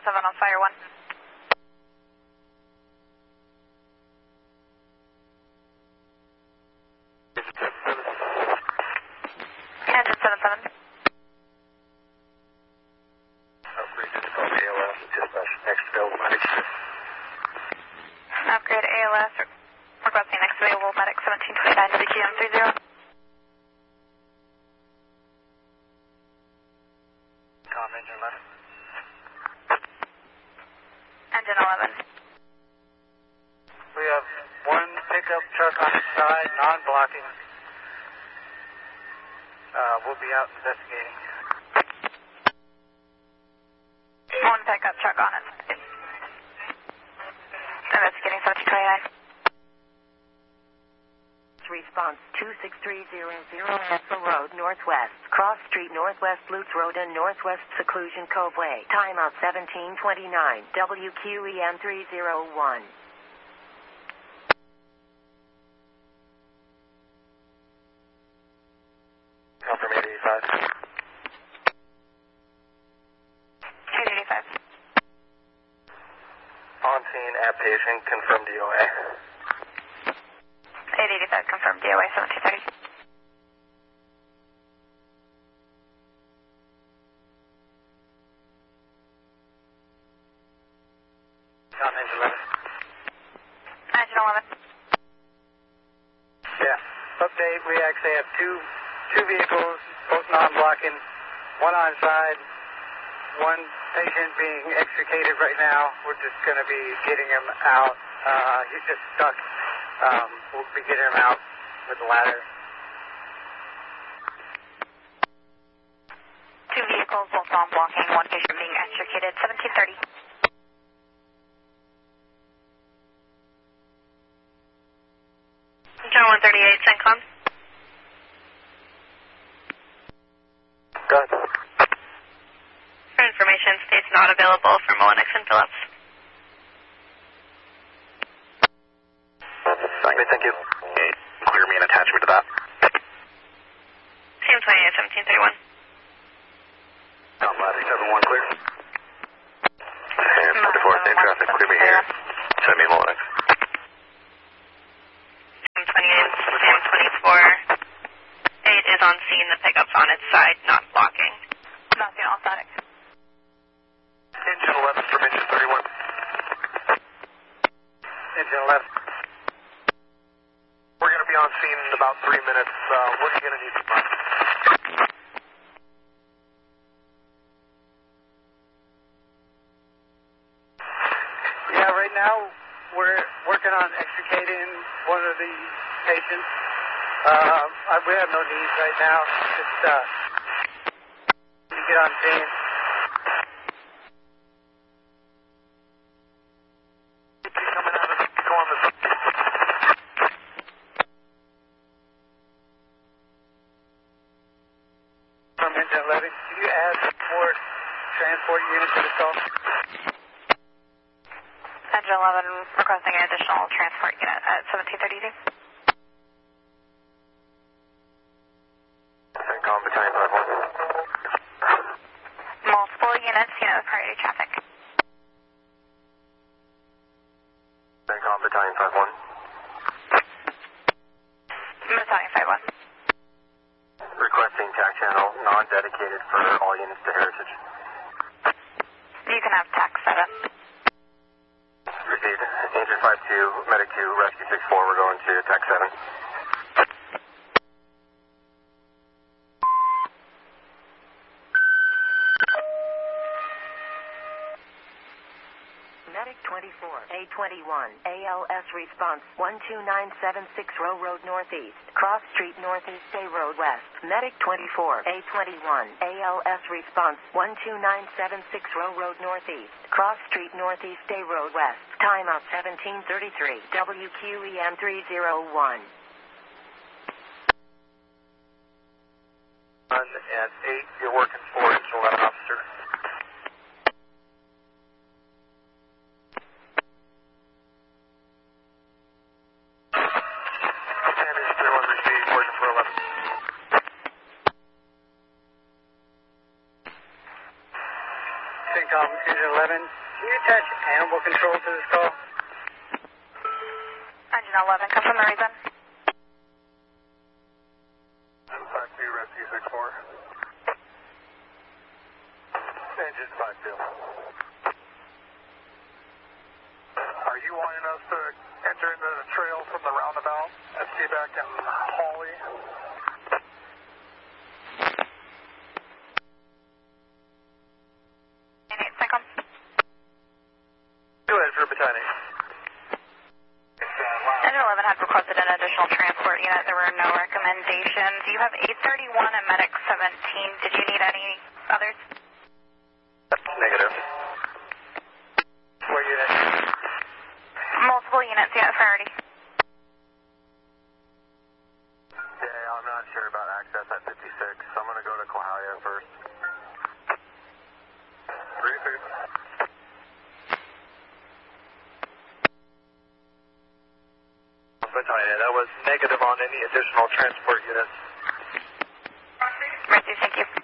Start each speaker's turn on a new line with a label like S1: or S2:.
S1: 7 on fire 1. Engine 77.
S2: Upgrade dispatch ALS, dispatch next available medic.
S1: Upgrade ALS, requesting next available medic 1729 WQM30.
S2: Com engine 11.
S1: Engine 11.
S2: We have one pickup truck on its side, non-blocking. We'll be out investigating.
S1: One pickup truck on it. Investigating 1729.
S3: Response 26300 Nashville Road Northwest, Cross Street Northwest Lutz Road and Northwest Seclusion Cove Way. Timeout 1729, WQEM 301.
S2: Confirm 885.
S1: 885.
S2: On scene at patient, confirm DOA.
S1: 885, confirmed DOA 1730.
S2: Com engine 11.
S1: Engine 11.
S2: Yeah. Update, we actually have two vehicles, both non-blocking, one on side, one patient being extricated right now. We're just going to be getting him out. He's just stuck. We'll be getting him out with the ladder.
S1: Two vehicles, both non-blocking, one patient being extricated 1730. John 138, CENTCOM.
S2: Go ahead.
S1: For information, states not available for Mullenix and Phillips.
S2: Thank you. Clear me an attachment to that.
S1: CM 28, 1731.
S2: Ladder 71 clear. And 44, same traffic, clear me here. Send me Mullenix.
S1: CM 28, CM 24. 8 is on scene, the pickup's on its side, not blocking. Nothing all static.
S2: Engine 11 from engine 31. Engine 11. We're going to be on scene in about 3 minutes. What are you going to need from us? Yeah, right now we're working on extricating one of the patients. We have no needs right now. Just you get on scene. Coming out of the Columbus. From engine 11, can you add more transport units to the call?
S1: Engine 11 requesting an additional transport unit at 1732.
S2: CENTCOM Battalion 51.
S1: Multiple units, unit with priority traffic.
S2: CENTCOM Battalion 51.
S1: Battalion 51.
S2: Requesting TAC channel, non-dedicated for all units to Heritage.
S1: You can have TAC set up.
S2: Received. Engine 52, Medic 2, Rescue 64, we're going to TAC 7.
S3: Medic 24, A21, ALS response 12976 Row Road Northeast, Cross Street Northeast, A Road West. Medic 24, A21, ALS response 12976 Row Road Northeast, Cross Street Northeast, A Road West. Timeout 1733, WQEM 301.
S2: And 8, you're working for Engine 11 officer. CENTCOM Engine 11. Can you attach animal control to this call?
S1: Engine 11, come from the reason.
S4: 52, Rescue 64. Engine 52. Are you wanting us to enter into the trail from the roundabout at Seaback and Hawley?
S1: CENTCOM.
S4: Go ahead for Battalion.
S1: Engine 11 had requested an additional transport unit. There were no recommendations. You have 831 and Medic 17. Did you need any others?
S4: Negative. What unit?
S1: Multiple units, unit priority.
S4: Yeah, I'm not sure about access at 56. I'm going to go to Coahuila first. Briefing. Battalion, that was negative on any additional transport units.
S1: Mercy, thank you.